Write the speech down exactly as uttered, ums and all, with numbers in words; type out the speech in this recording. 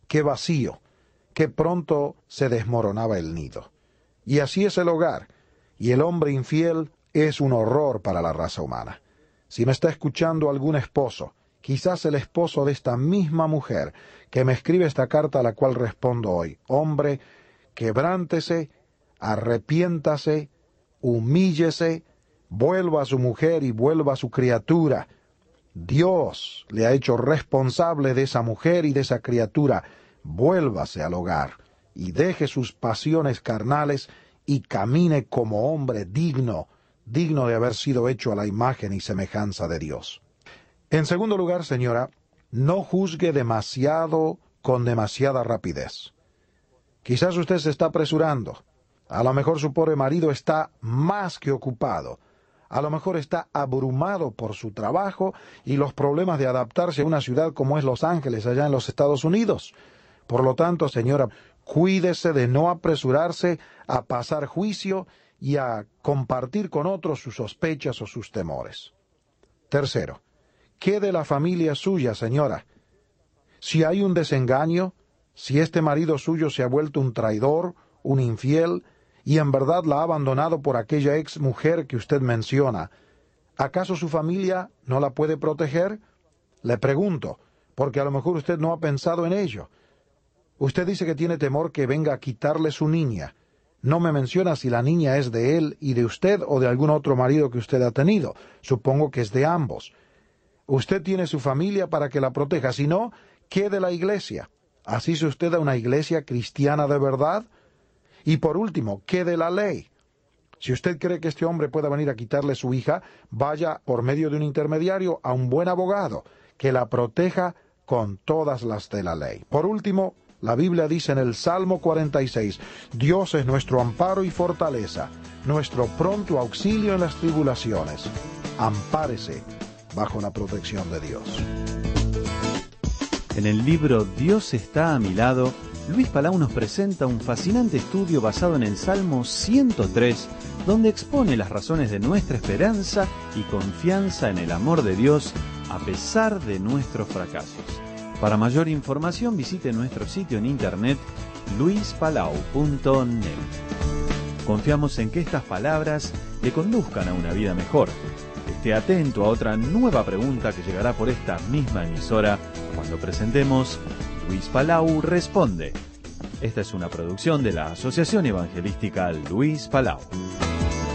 qué vacío, qué pronto se desmoronaba el nido. Y así es el hogar, y el hombre infiel es un horror para la raza humana. Si me está escuchando algún esposo, quizás el esposo de esta misma mujer que me escribe esta carta a la cual respondo hoy, hombre, quebrántese, arrepiéntase, humíllese, vuelva a su mujer y vuelva a su criatura. Dios le ha hecho responsable de esa mujer y de esa criatura. Vuélvase al hogar y deje sus pasiones carnales y camine como hombre digno, digno de haber sido hecho a la imagen y semejanza de Dios. En segundo lugar, señora, no juzgue demasiado con demasiada rapidez. Quizás usted se está apresurando. A lo mejor su pobre marido está más que ocupado. A lo mejor está abrumado por su trabajo y los problemas de adaptarse a una ciudad como es Los Ángeles, allá en los Estados Unidos. Por lo tanto, señora, cuídese de no apresurarse a pasar juicio y a compartir con otros sus sospechas o sus temores. Tercero, ¿qué de la familia suya, señora? Si hay un desengaño, si este marido suyo se ha vuelto un traidor, un infiel, y en verdad la ha abandonado por aquella ex mujer que usted menciona, ¿acaso su familia no la puede proteger? Le pregunto, porque a lo mejor usted no ha pensado en ello. Usted dice que tiene temor que venga a quitarle su niña. No me menciona si la niña es de él y de usted o de algún otro marido que usted ha tenido. Supongo que es de ambos. Usted tiene su familia para que la proteja. Si no, ¿qué de la iglesia? ¿Asiste usted a una iglesia cristiana de verdad? Y por último, ¿qué de la ley? Si usted cree que este hombre pueda venir a quitarle su hija, vaya por medio de un intermediario a un buen abogado que la proteja con todas las de la ley. Por último, la Biblia dice en el Salmo cuarenta y seis, Dios es nuestro amparo y fortaleza, nuestro pronto auxilio en las tribulaciones. Ampárese bajo la protección de Dios. En el libro Dios está a mi lado, Luis Palau nos presenta un fascinante estudio basado en el Salmo ciento tres, donde expone las razones de nuestra esperanza y confianza en el amor de Dios a pesar de nuestros fracasos. Para mayor información visite nuestro sitio en internet luis palau punto net. Confiamos en que estas palabras le conduzcan a una vida mejor. Esté atento a otra nueva pregunta que llegará por esta misma emisora cuando presentemos Luis Palau Responde. Esta es una producción de la Asociación Evangelística Luis Palau.